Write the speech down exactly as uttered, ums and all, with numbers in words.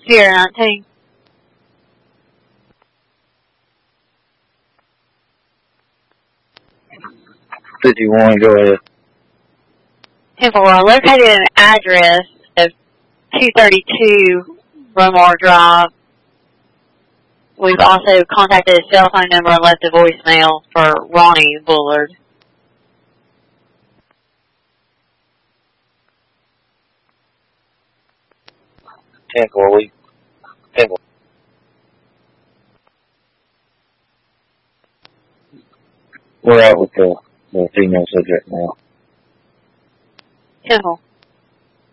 Sierra nineteen. fifty-one, go ahead. Temple, uh, located an address of two thirty-two Romar Drive. We've also contacted his cell phone number and left a voicemail for Ronnie Bullard. Temple, we, Temple. We're out with the, the female subject now. Temple.